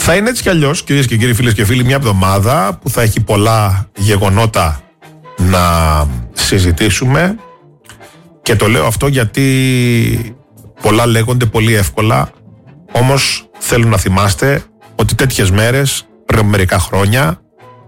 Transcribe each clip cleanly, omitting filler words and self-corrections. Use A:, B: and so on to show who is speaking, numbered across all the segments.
A: Θα είναι έτσι κι αλλιώς, κυρίες και κύριοι, φίλες και φίλοι, μια εβδομάδα που θα έχει πολλά γεγονότα να συζητήσουμε, και το λέω αυτό γιατί πολλά λέγονται πολύ εύκολα, όμως θέλω να θυμάστε ότι τέτοιες μέρες πριν από μερικά χρόνια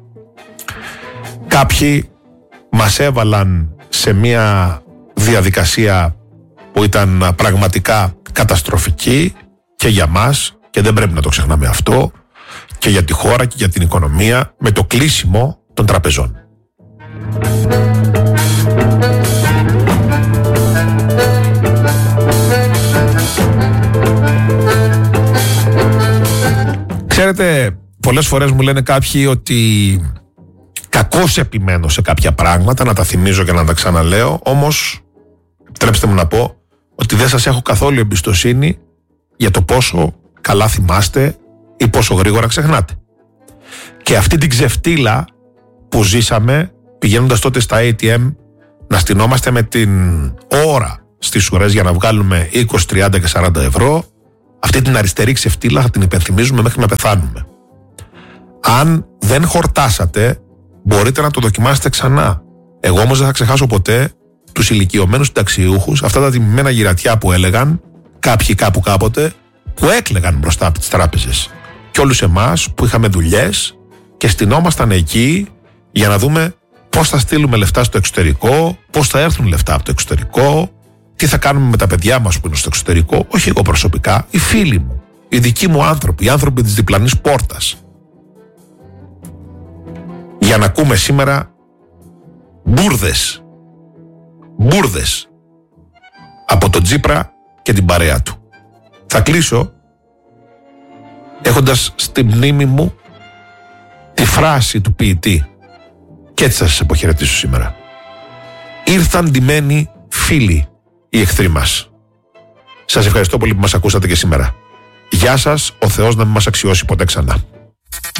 A: κάποιοι μας έβαλαν σε μια διαδικασία που ήταν πραγματικά καταστροφική και για μας, και δεν πρέπει να το ξεχνάμε αυτό, και για τη χώρα και για την οικονομία, με το κλείσιμο των τραπεζών. Ξέρετε, πολλές φορές μου λένε κάποιοι ότι κακώς επιμένω σε κάποια πράγματα, να τα θυμίζω και να τα ξαναλέω, όμως επιτρέψτε μου να πω ότι δεν σας έχω καθόλου εμπιστοσύνη για το πόσο καλά θυμάστε ή πόσο γρήγορα ξεχνάτε. Και αυτή την ξεφτύλα που ζήσαμε πηγαίνοντας τότε στα ATM να στηνόμαστε με την ώρα στις ουρές για να βγάλουμε 20, 30 και 40 ευρώ, αυτή την αριστερή ξεφτύλα θα την υπενθυμίζουμε μέχρι να πεθάνουμε. Αν δεν χορτάσατε, μπορείτε να το δοκιμάσετε ξανά. Εγώ όμως δεν θα ξεχάσω ποτέ τους ηλικιωμένους συνταξιούχους, αυτά τα τιμημένα γυρατιά που έλεγαν κάποιοι κάπου κάποτε, που έκλαιγαν μπροστά από τις τράπεζες. Και όλους εμάς που είχαμε δουλειές και στηνόμασταν εκεί για να δούμε πώς θα στείλουμε λεφτά στο εξωτερικό, πώς θα έρθουν λεφτά από το εξωτερικό, τι θα κάνουμε με τα παιδιά μας που είναι στο εξωτερικό, όχι εγώ προσωπικά, οι φίλοι μου, οι δικοί μου άνθρωποι, οι άνθρωποι της διπλανής πόρτας. Για να ακούμε σήμερα μπουρδες από τον Τσίπρα και την παρέα του. Θα κλείσω έχοντας στη μνήμη μου τη φράση του ποιητή, και έτσι θα σας αποχαιρετήσω σήμερα. Ήρθαν ντυμένοι φίλοι οι εχθροί μας. Σας ευχαριστώ πολύ που μας ακούσατε και σήμερα. Γεια σας, ο Θεός να μην μας αξιώσει ποτέ ξανά.